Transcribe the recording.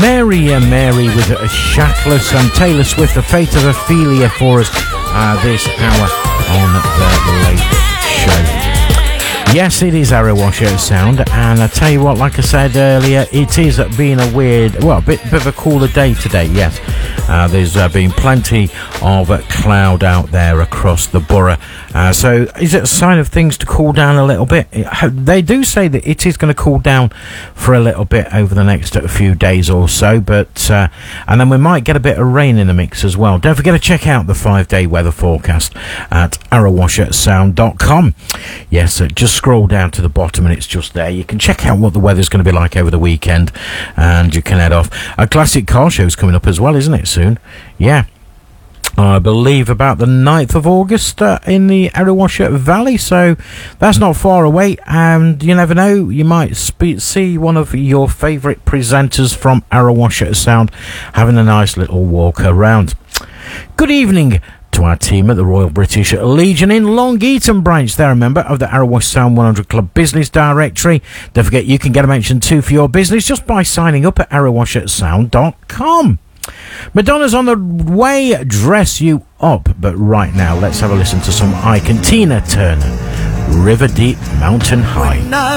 Mary with Shackless and Taylor Swift, The Fate of Ophelia for us this hour on the Late Show. Yes, it is Arrow Washer Sound, and I tell you what, like I said earlier, it is being a weird, well, a bit of a cooler day today, yes. There's been plenty of cloud out there across the borough. So is it a sign of things to cool down a little bit? They do say that it is going to cool down for a little bit over the next few days or so, but and then we might get a bit of rain in the mix as well. Don't forget to check out the 5-day weather forecast at arrowwashersound.com. Yes, just scroll down to the bottom and it's just there. You can check out what the weather's going to be like over the weekend and you can head off. A classic car show's coming up as well, isn't it, soon? Yeah. I believe about the 9th of August in the Arrowwasher Valley, so that's not far away, and you never know, you might see one of your favourite presenters from Arrowwasher Sound having a nice little walk around. Good evening to our team at the Royal British Legion in Long Eaton branch. They're a member of the Arrowwasher Sound 100 Club Business Directory. Don't forget you can get a mention too for your business just by signing up at arrowwashersound.com. Madonna's on the way, Dress You Up, but right now let's have a listen to some Ike and Tina Turner, River Deep, Mountain High.